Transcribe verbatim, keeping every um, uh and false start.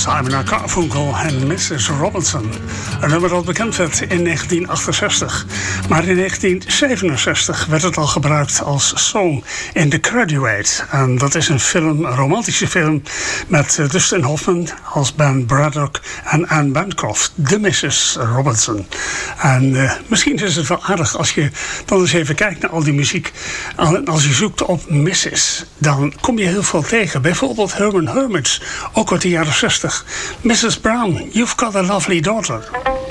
Simon Garfunkel en missus Robinson. Een nummer dat bekend werd in negentien achtenzestig. Maar in negentien zevenenzestig werd het al gebruikt als song in The Graduate. En dat is een film, een romantische film met Dustin Hoffman als Ben Braddock en Anne Bancroft, de missus Robinson. En uh, misschien is het wel aardig als je dan eens even kijkt naar al die muziek. Als je zoekt op missus, dan kom je heel veel tegen. Bijvoorbeeld Herman Hermits, ook uit de jaren zestig. missus Brown, You've Got a Lovely Daughter.